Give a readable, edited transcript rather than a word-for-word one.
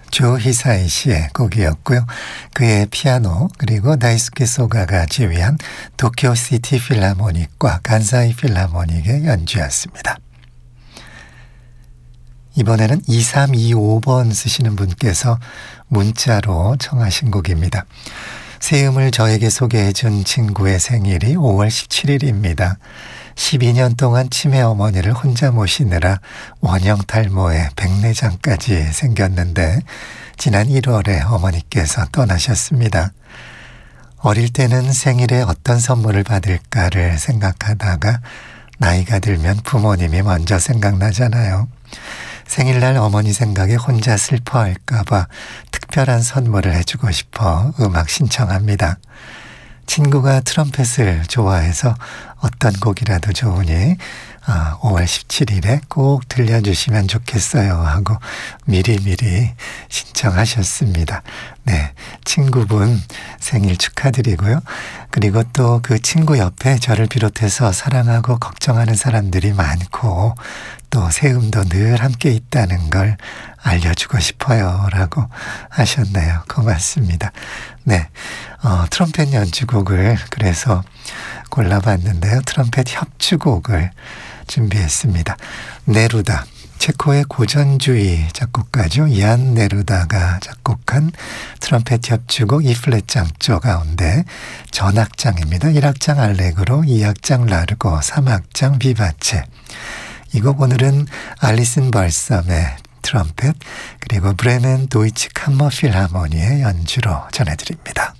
조 히사이 씨의 곡이었고요. 그의 피아노 그리고 다이스케 소가가 지휘한 도쿄 시티 필하모닉과 간사이 필하모닉의 연주였습니다. 이번에는 2325번 쓰시는 분께서 문자로 청하신 곡입니다. 새 음을 저에게 소개해준 친구의 생일이 5월 17일입니다. 12년 동안 치매 어머니를 혼자 모시느라 원형 탈모에 백내장까지 생겼는데 지난 1월에 어머니께서 떠나셨습니다. 어릴 때는 생일에 어떤 선물을 받을까를 생각하다가 나이가 들면 부모님이 먼저 생각나잖아요. 생일날 어머니 생각에 혼자 슬퍼할까봐 특별한 선물을 해주고 싶어 음악 신청합니다. 친구가 트럼펫을 좋아해서 어떤 곡이라도 좋으니 5월 17일에 꼭 들려주시면 좋겠어요 하고 미리미리 신청하셨습니다. 네, 친구분 생일 축하드리고요. 그리고 또 그 친구 옆에 저를 비롯해서 사랑하고 걱정하는 사람들이 많고 또 새음도 늘 함께 있다는 걸 알려주고 싶어요 라고 하셨네요. 고맙습니다. 네, 트럼펫 연주곡을 그래서 골라봤는데요. 트럼펫 협주곡을 준비했습니다. 네루다, 체코의 고전주의 작곡가죠. 얀 네루다가 작곡한 트럼펫 협주곡 E플랫 장조 가운데 전악장입니다. 1악장 알레그로, 2악장 라르고, 3악장 비바체. 이 곡 오늘은 알리슨 벌섬의 트럼펫 그리고 브레멘 도이치 캄머 필하모니의 연주로 전해드립니다.